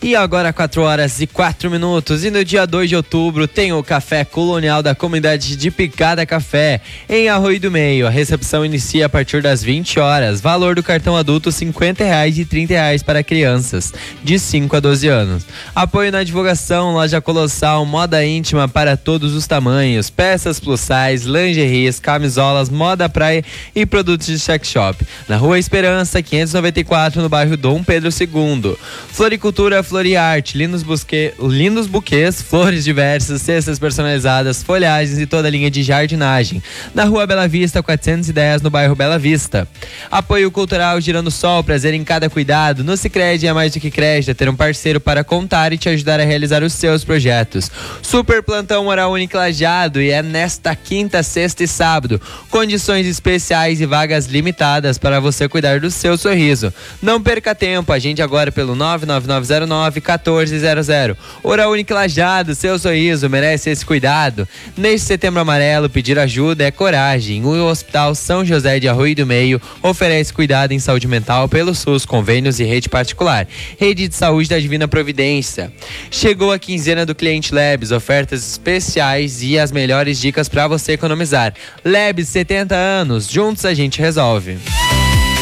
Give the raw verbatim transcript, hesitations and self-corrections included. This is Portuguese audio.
E agora quatro horas e quatro minutos, e no dia dois de outubro tem o Café Colonial da comunidade de Picada Café, em Arroio do Meio. A recepção inicia a partir das vinte horas. Valor do cartão adulto cinquenta reais e trinta reais para crianças de cinco a doze anos. Apoio na divulgação, loja Colossal, moda íntima para todos os tamanhos, peças plus size, lingeries, camisolas, moda praia e produtos de sex shop. Na Rua Esperança, quinhentos e noventa e quatro, no bairro Dom Pedro segundo. Floricultura, Floriarte, lindos, busque... lindos buquês, flores diversas, cestas personalizadas, folhagens e toda a linha de jardinagem. Na Rua Bela Vista, quatrocentos e dez, no bairro Bela Vista. Apoio cultural Girando Sol, prazer em cada cuidado. No Sicredi é mais do que crédito, é ter um parceiro para contar e te ajudar a realizar os seus projetos. Super Plantão Hora Única Lajeado, e é nesta quinta, sexta e sábado. Condições especiais e vagas limitadas para você cuidar do seu sorriso. Não perca tempo, agende agora pelo nove nove nove zero nove um quatro zero zero. Hora Única Lajeado, seu sorriso merece esse cuidado. Neste setembro amarelo, pedir ajuda é coragem. O Hospital São José de Arroio do Meio oferece cuidado em saúde mental pelo SUS, convênios e rede particular. Rede de Saúde da Divina Providência. Chegou a quinzena do Cliente Labs, ofertas especiais e as melhores dicas para você economizar. Labs, setenta anos, juntos a gente resolve.